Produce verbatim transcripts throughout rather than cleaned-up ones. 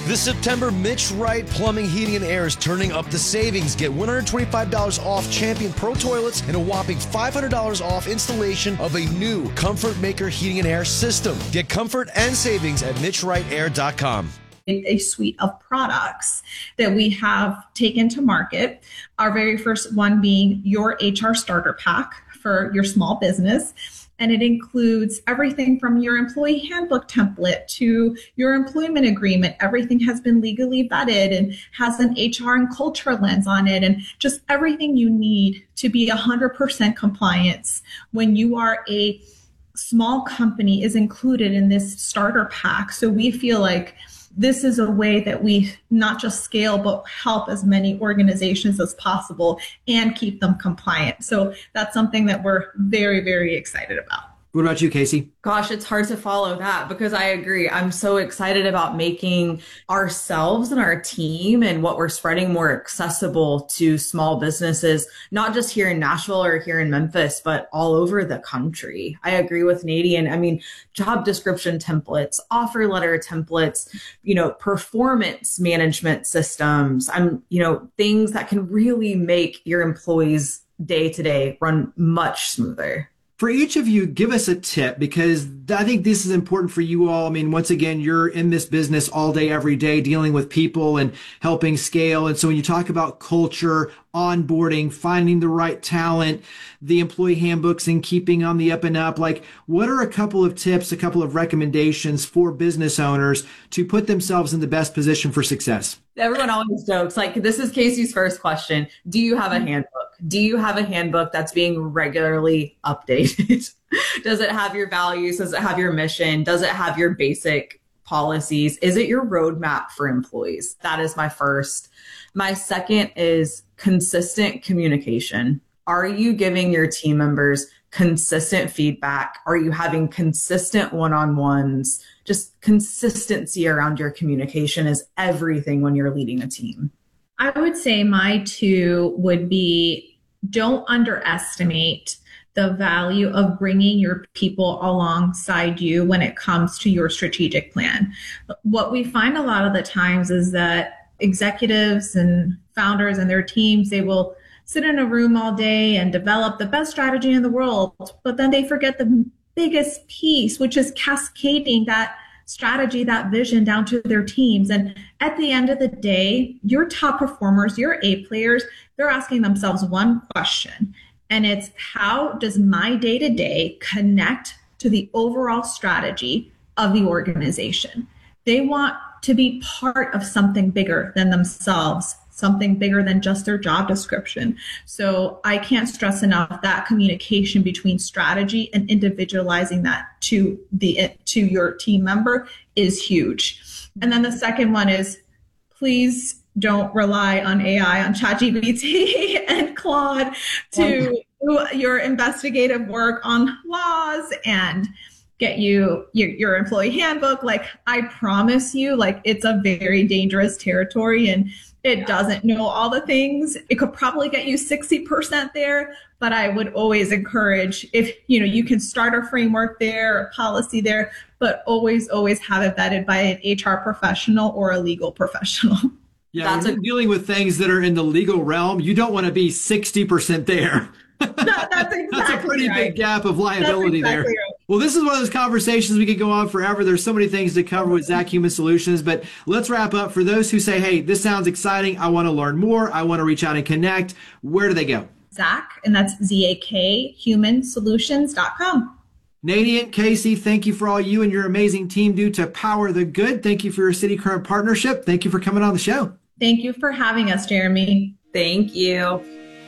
This September, Mitch Wright Plumbing, Heating, and Air is turning up the savings. Get one hundred twenty-five dollars off Champion Pro Toilets and a whopping five hundred dollars off installation of a new Comfort Maker Heating and Air system. Get comfort and savings at mitch wright air dot com. A suite of products that we have taken to market. Our very first one being your H R Starter Pack for your small business. And it includes everything from your employee handbook template to your employment agreement. Everything has been legally vetted and has an H R and culture lens on it, and just everything you need to be one hundred percent compliance when you are a small company is included in this starter pack. So we feel like this is a way that we not just scale, but help as many organizations as possible and keep them compliant. So that's something that we're very, very excited about. What about you, Casey? Gosh, it's hard to follow that because I agree. I'm so excited about making ourselves and our team and what we're spreading more accessible to small businesses, not just here in Nashville or here in Memphis, but all over the country. I agree with Nadine. I mean, job description templates, offer letter templates, you know, performance management systems. I'm, you know, things that can really make your employees day to day run much smoother. For each of you, give us a tip, because I think this is important for you all. I mean, once again, you're in this business all day, every day, dealing with people and helping scale. And so when you talk about culture, onboarding, finding the right talent, the employee handbooks and keeping on the up and up, like what are a couple of tips, a couple of recommendations for business owners to put themselves in the best position for success? Everyone always jokes, like, this is Casey's first question. Do you have a handbook? Do you have a handbook that's being regularly updated? Does it have your values? Does it have your mission? Does it have your basic policies? Is it your roadmap for employees? That is my first. My second is consistent communication. Are you giving your team members consistent feedback? Are you having consistent one-on-ones? Just consistency around your communication is everything when you're leading a team. I would say my two would be, don't underestimate the value of bringing your people alongside you when it comes to your strategic plan. What we find a lot of the times is that executives and founders and their teams, they will sit in a room all day and develop the best strategy in the world, but then they forget the biggest piece, which is cascading that strategy, that vision down to their teams. And at the end of the day, your top performers, your A players, they're asking themselves one question, and it's, how does my day-to-day connect to the overall strategy of the organization? They want to be part of something bigger than themselves, something bigger than just their job description. So I can't stress enough that communication between strategy and individualizing that to the to your team member is huge. And then the second one is, please don't rely on A I, on ChatGPT and Claude to do your investigative work on laws and get you your, your employee handbook. Like, I promise you, like, it's a very dangerous territory and it doesn't know all the things. It could probably get you sixty percent there, but I would always encourage, if you know, you can start a framework there, a policy there, but always, always have it vetted by an H R professional or a legal professional. Yeah, That's when a- you're dealing with things that are in the legal realm, you don't want to be sixty percent there. No, that's exactly That's a pretty right. big gap of liability That's exactly there. right. Well, this is one of those conversations we could go on forever. There's so many things to cover with Zach Human Solutions, but let's wrap up. For those who say, hey, this sounds exciting, I want to learn more, I want to reach out and connect, where do they go? Zach, and that's Z A K, human solutions dot com. Nadine, Casey, thank you for all you and your amazing team do to power the good. Thank you for your City Current partnership. Thank you for coming on the show. Thank you for having us, Jeremy. Thank you.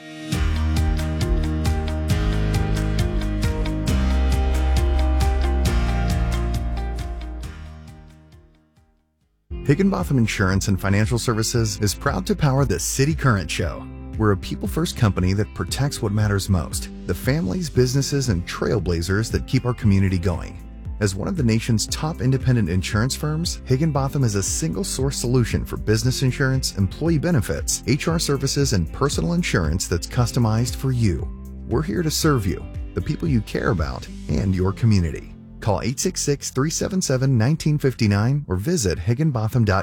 Higginbotham Insurance and Financial Services is proud to power the City Current Show. We're a people-first company that protects what matters most, the families, businesses, and trailblazers that keep our community going. As one of the nation's top independent insurance firms, Higginbotham is a single-source solution for business insurance, employee benefits, H R services, and personal insurance that's customized for you. We're here to serve you, the people you care about, and your community. Call eight six six, three seven seven, one nine five nine or visit higginbotham dot com.